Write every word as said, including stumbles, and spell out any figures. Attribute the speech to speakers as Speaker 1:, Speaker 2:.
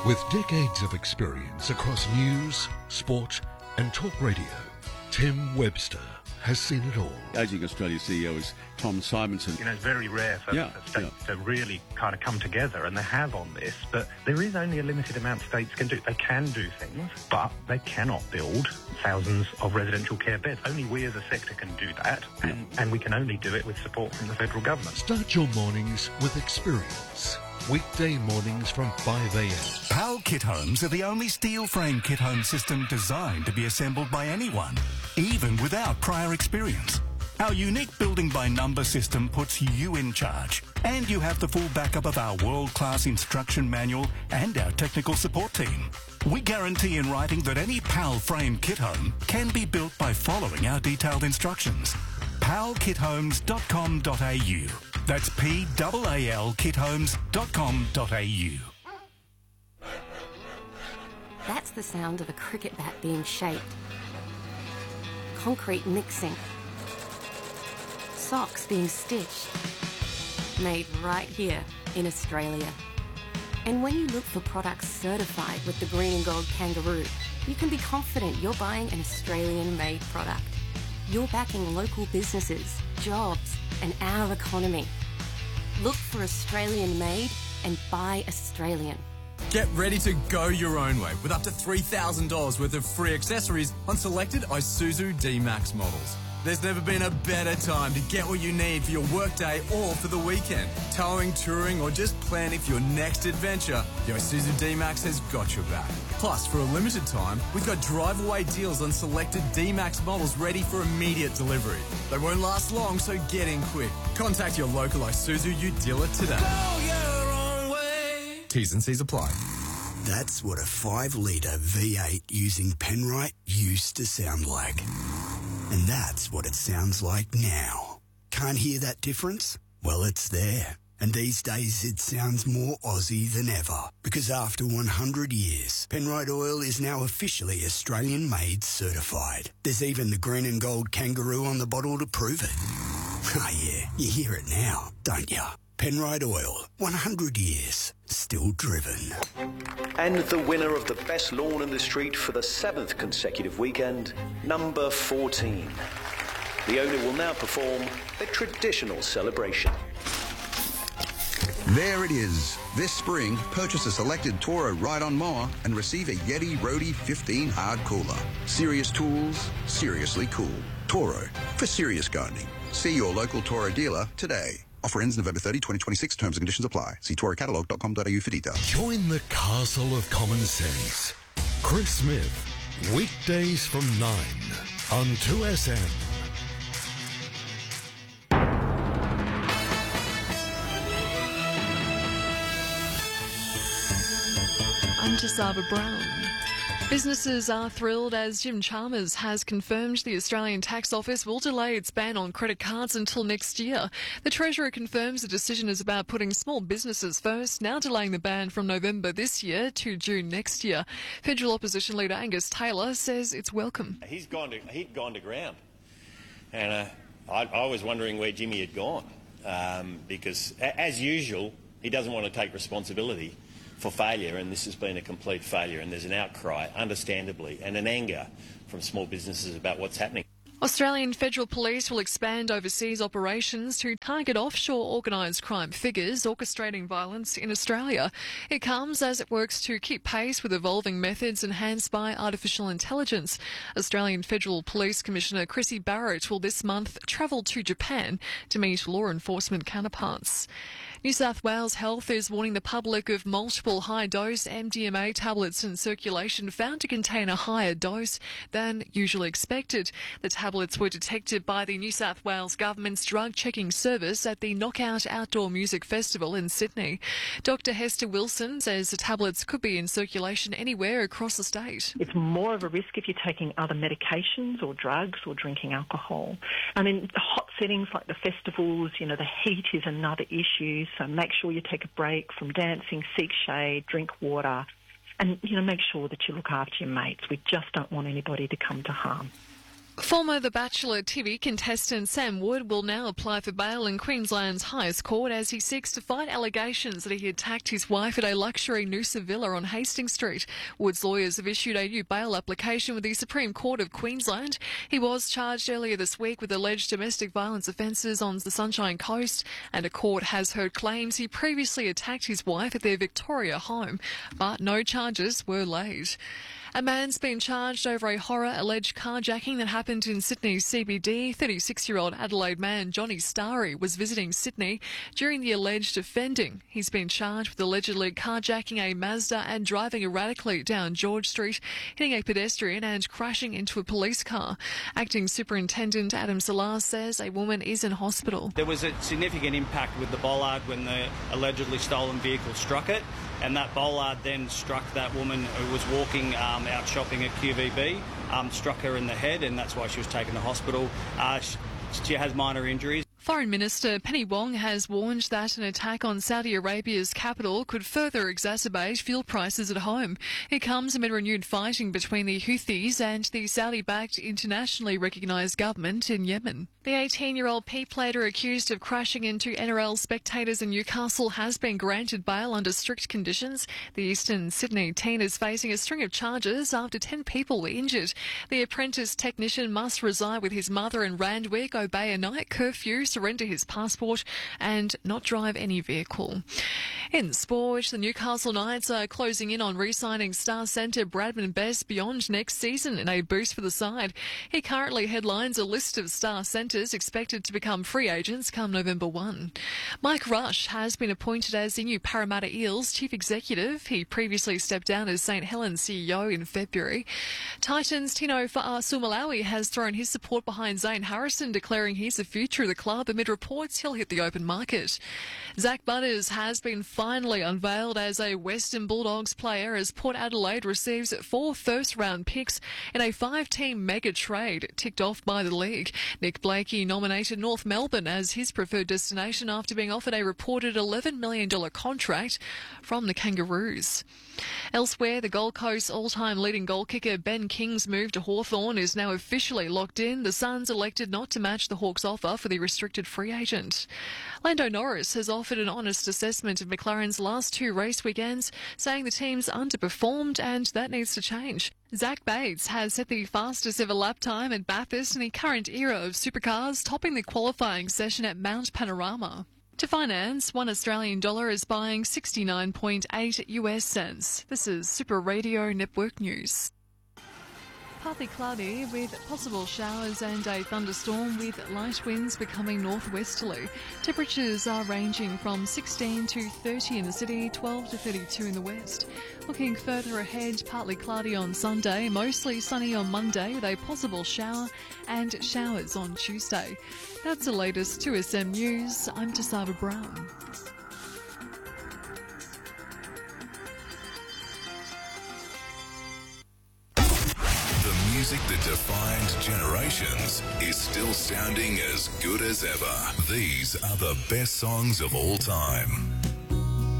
Speaker 1: With decades of experience across news, sport and talk radio, Tim Webster has seen it all.
Speaker 2: Ageing Australia C E O is Tom Simonson.
Speaker 3: You know, it's very rare for,
Speaker 2: yeah,
Speaker 3: for states
Speaker 2: yeah.
Speaker 3: to really kind of come together, and they have on this, but there is only a limited amount states can do. They can do things, but they cannot build thousands of residential care beds. Only we as a sector can do that, and, and we can only do it with support from the federal government.
Speaker 1: Start your mornings with experience. Weekday mornings from five a m.
Speaker 4: Powell Kit Homes are the only steel frame kit home system designed to be assembled by anyone, even without prior experience. Our unique building by number system puts you in charge, and you have the full backup of our world-class instruction manual and our technical support team. We guarantee in writing that any Powell frame kit home can be built by following our detailed instructions. powell kit homes dot com dot a u. That's P A A L kit homes dot com dot a u.
Speaker 5: That's the sound of a cricket bat being shaped. Concrete mixing. Socks being stitched. Made right here in Australia. And when you look for products certified with the Green and Gold Kangaroo, you can be confident you're buying an Australian-made product. You're backing local businesses, jobs, and our economy. Look for Australian-made and buy Australian.
Speaker 6: Get ready to go your own way with up to three thousand dollars worth of free accessories on selected Isuzu D-Max models. There's never been a better time to get what you need for your workday or for the weekend. Towing, touring, or just planning for your next adventure, the Isuzu D-Max has got your back. Plus, for a limited time, we've got drive-away deals on selected D-Max models ready for immediate delivery. They won't last long, so get in quick. Contact your local Isuzu U dealer today.
Speaker 7: Go your own way.
Speaker 6: T's and C's apply.
Speaker 8: That's what a five litre V eight using Penrite used to sound like. And that's what it sounds like now. Can't hear that difference? Well, it's there. And these days it sounds more Aussie than ever. Because after one hundred years, Penrite Oil is now officially Australian-made certified. There's even the Green and Gold Kangaroo on the bottle to prove it. Ah, yeah, you hear it now, don't you? Penrite Oil, one hundred years, still driven.
Speaker 9: And the winner of the best lawn in the street for the seventh consecutive weekend, number fourteen. The owner will now perform a traditional celebration.
Speaker 10: There it is. This spring, purchase a selected Toro ride-on mower and receive a Yeti Roadie fifteen hard cooler. Serious tools, seriously cool. Toro, for serious gardening. See your local Toro dealer today. Offer ends November thirtieth, twenty twenty-six. Terms and conditions apply. See toro catalog dot com dot a u for details.
Speaker 1: Join the castle of common sense. Chris Smith, weekdays from nine on two S M.
Speaker 11: I'm Jasaba Brown. Businesses are thrilled as Jim Chalmers has confirmed the Australian Tax Office will delay its ban on credit cards until next year. The Treasurer confirms the decision is about putting small businesses first, now delaying the ban from November this year to June next year. Federal Opposition Leader Angus Taylor says it's welcome.
Speaker 12: He's gone to, he'd gone to ground, and uh, I, I was wondering where Jimmy had gone, um, because, a, as usual, he doesn't want to take responsibility for failure, and this has been a complete failure, and there's an outcry, understandably, and an anger from small businesses about what's happening.
Speaker 11: Australian Federal Police will expand overseas operations to target offshore organised crime figures orchestrating violence in Australia. It comes as it works to keep pace with evolving methods enhanced by artificial intelligence. Australian Federal Police Commissioner Chrissy Barrett will this month travel to Japan to meet law enforcement counterparts. New South Wales Health is warning the public of multiple high-dose M D M A tablets in circulation found to contain a higher dose than usually expected. The tablets were detected by the New South Wales Government's drug checking service at the Knockout Outdoor Music Festival in Sydney. Doctor Hester Wilson says the tablets could be in circulation anywhere across the state.
Speaker 13: It's more of a risk if you're taking other medications or drugs or drinking alcohol. And in hot settings like the festivals, you know, the heat is another issue. So make sure you take a break from dancing, seek shade, drink water, and, you know, make sure that you look after your mates. We just don't want anybody to come to harm.
Speaker 11: Former The Bachelor T V contestant Sam Wood will now apply for bail in Queensland's highest court as he seeks to fight allegations that he attacked his wife at a luxury Noosa villa on Hastings Street. Wood's lawyers have issued a new bail application with the Supreme Court of Queensland. He was charged earlier this week with alleged domestic violence offences on the Sunshine Coast, and a court has heard claims he previously attacked his wife at their Victoria home, but no charges were laid. A man's been charged over a horror alleged carjacking that happened in Sydney's C B D. thirty-six-year-old Adelaide man Johnny Starry was visiting Sydney during the alleged offending. He's been charged with allegedly carjacking a Mazda and driving erratically down George Street, hitting a pedestrian and crashing into a police car. Acting Superintendent Adam Salar says a woman is in hospital.
Speaker 14: There was a significant impact with the bollard when the allegedly stolen vehicle struck it, and that bollard then struck that woman who was walking um, out shopping at Q V B, um, struck her in the head, and that's why she was taken to hospital. Uh, she, she has minor injuries.
Speaker 11: Foreign Minister Penny Wong has warned that an attack on Saudi Arabia's capital could further exacerbate fuel prices at home. It comes amid renewed fighting between the Houthis and the Saudi-backed internationally recognised government in Yemen. The eighteen-year-old P-plater accused of crashing into N R L spectators in Newcastle has been granted bail under strict conditions. The Eastern Sydney teen is facing a string of charges after ten people were injured. The apprentice technician must reside with his mother in Randwick, obey a night curfew, surrender his passport and not drive any vehicle. In sport, the Newcastle Knights are closing in on re-signing star centre Bradman Best beyond next season in a boost for the side. He currently headlines a list of star centres expected to become free agents come November first. Mike Rush has been appointed as the new Parramatta Eels chief executive. He previously stepped down as St Helens C E O in February. Titans' Tino Fa'asumalawi has thrown his support behind Zane Harrison, declaring he's the future of the club amid reports he'll hit the open market. Zach Butters has been finally unveiled as a Western Bulldogs player as Port Adelaide receives four first-round picks in a five-team mega trade ticked off by the league. Nick Blakey nominated North Melbourne as his preferred destination after being offered a reported eleven million dollars contract from the Kangaroos. Elsewhere, the Gold Coast's all-time leading goal kicker Ben King's move to Hawthorn is now officially locked in. The Suns elected not to match the Hawks' offer for the restricted free agent. Lando Norris has offered an honest assessment of McLaren's last two race weekends, saying the team's underperformed and that needs to change. Zach Bates has set the fastest ever lap time at Bathurst in the current era of supercars, topping the qualifying session at Mount Panorama. To finance, one Australian dollar is buying sixty-nine point eight U S cents. This is Super Radio Network News. Partly cloudy with possible showers and a thunderstorm with light winds becoming northwesterly. Temperatures are ranging from sixteen to thirty in the city, twelve to thirty-two in the west. Looking further ahead, partly cloudy on Sunday, mostly sunny on Monday with a possible shower and showers on Tuesday. That's the latest two S M News. I'm Tasava Brown.
Speaker 15: The music that defined generations is still sounding as good as ever. These are the best songs of all time.